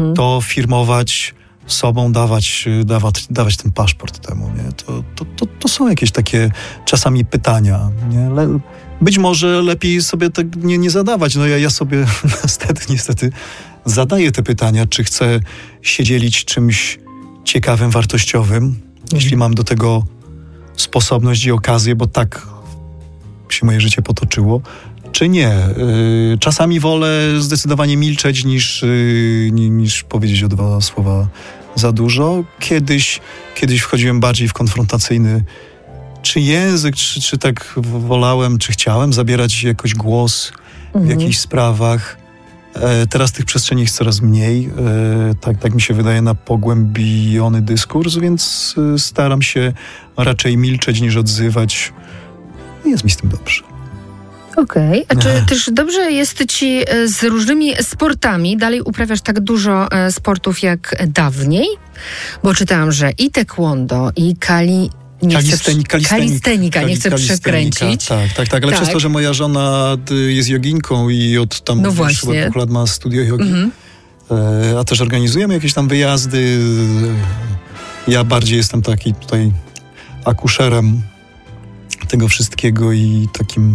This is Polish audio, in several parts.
to firmować sobą, dawać ten paszport temu, nie? To są jakieś takie czasami pytania, nie? Być może lepiej sobie tak nie zadawać. No ja sobie niestety zadaję te pytania, czy chcę się dzielić czymś ciekawym, wartościowym, jeśli mam do tego sposobność i okazję, bo tak się moje życie potoczyło, czy nie. Czasami wolę zdecydowanie milczeć niż powiedzieć o 2 słowa za dużo. Kiedyś wchodziłem bardziej w konfrontacyjny czy język, czy tak wolałem, czy chciałem zabierać jakoś głos w jakichś sprawach. Teraz tych przestrzeni jest coraz mniej. Tak mi się wydaje, na pogłębiony dyskurs, więc staram się raczej milczeć niż odzywać. Jest mi z tym dobrze. Okej. A czy też dobrze jest ci z różnymi sportami? Dalej uprawiasz tak dużo sportów jak dawniej? Bo czytałam, że i taekwondo, i kalistenika, nie chcę przekręcić. Tak, ale przez to, że moja żona jest joginką i od tam chyba 2 lat ma studio jogi, a też organizujemy jakieś tam wyjazdy. Ja bardziej jestem taki tutaj akuszerem tego wszystkiego i takim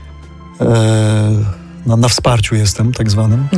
na wsparciu jestem, tak zwanym.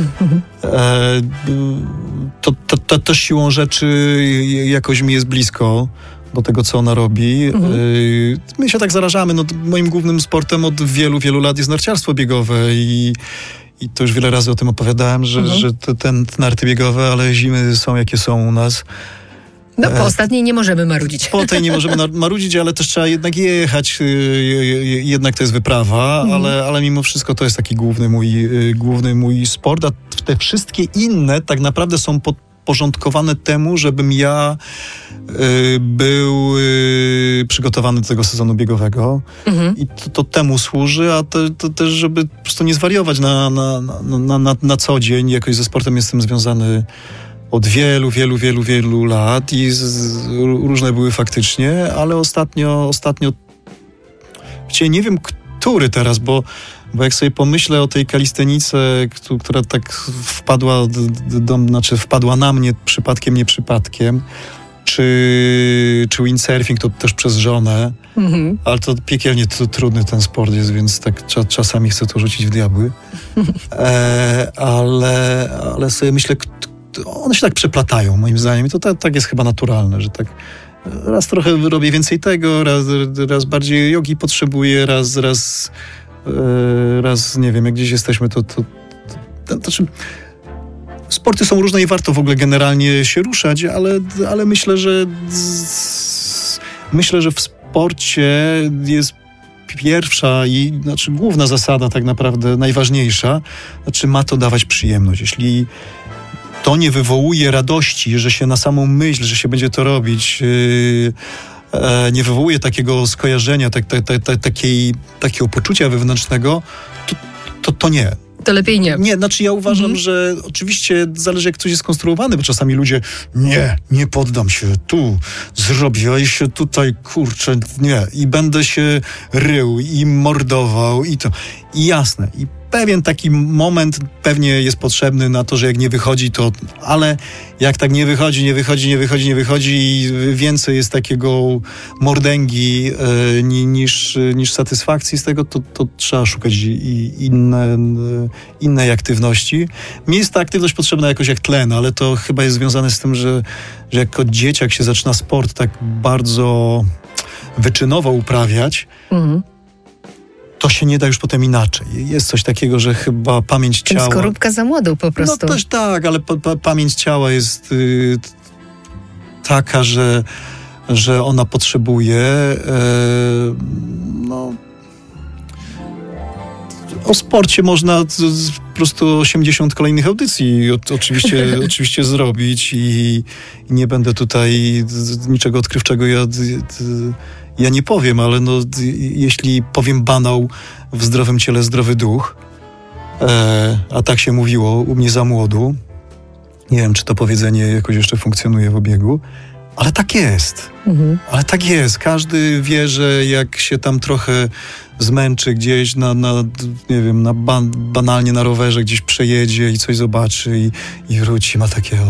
To też siłą rzeczy jakoś mi jest blisko do tego, co ona robi. My się tak zarażamy. No, moim głównym sportem od wielu lat jest narciarstwo biegowe i to już wiele razy o tym opowiadałem, że te narty biegowe, ale zimy są jakie są u nas. No po ostatniej nie możemy marudzić. Po tej nie możemy marudzić, ale też trzeba jednak jechać. Jednak to jest wyprawa, ale mimo wszystko to jest taki główny mój sport, a te wszystkie inne tak naprawdę są podporządkowane temu, żebym ja był przygotowany do tego sezonu biegowego. I to temu służy, a to też, żeby po prostu nie zwariować na co dzień. Jakoś ze sportem jestem związany od wielu lat i różne były faktycznie, ale ostatnio nie wiem, który teraz, bo jak sobie pomyślę o tej kalistenice, która tak wpadła na mnie przypadkiem, nie przypadkiem, czy windsurfing, to też przez żonę, ale to piekielnie trudny ten sport jest, więc tak czasami chcę to rzucić w diabły. Ale sobie myślę, one się tak przeplatają, moim zdaniem. I to tak jest chyba naturalne, że tak raz trochę robię więcej tego, raz bardziej jogi potrzebuję, raz nie wiem, jak gdzieś jesteśmy, to znaczy sporty są różne i warto w ogóle generalnie się ruszać, ale myślę, że w sporcie jest pierwsza i główna zasada, tak naprawdę najważniejsza, ma to dawać przyjemność. Jeśli to nie wywołuje radości, że się na samą myśl, że się będzie to robić, nie wywołuje takiego skojarzenia, takiego poczucia wewnętrznego, to nie. To lepiej nie. Nie, ja uważam, że oczywiście zależy, jak coś jest skonstruowane, bo czasami ludzie nie poddam się, tu zrobię, i się tutaj, kurczę, nie. I będę się rył i mordował i to. I jasne. I pewien taki moment pewnie jest potrzebny na to, że jak nie wychodzi, to... Ale jak tak nie wychodzi i więcej jest takiego mordęgi niż satysfakcji z tego, to trzeba szukać innej aktywności. Mi jest ta aktywność potrzebna jakoś jak tlen, ale to chyba jest związane z tym, że jako dzieciak się zaczyna sport tak bardzo wyczynowo uprawiać, to się nie da już potem inaczej. Jest coś takiego, że chyba pamięć ciała... Skorupka za młodą po prostu. No też tak, ale pamięć ciała jest taka, że ona potrzebuje o sporcie można po prostu 80 kolejnych audycji oczywiście zrobić i nie będę tutaj niczego odkrywczego ja nie powiem, ale jeśli powiem banał, w zdrowym ciele zdrowy duch, a tak się mówiło u mnie za młodu, nie wiem, czy to powiedzenie jakoś jeszcze funkcjonuje w obiegu, ale tak jest. Ale tak jest. Każdy wie, że jak się tam trochę zmęczy gdzieś nie wiem, banalnie na rowerze gdzieś przejedzie i coś zobaczy i wróci, ma takie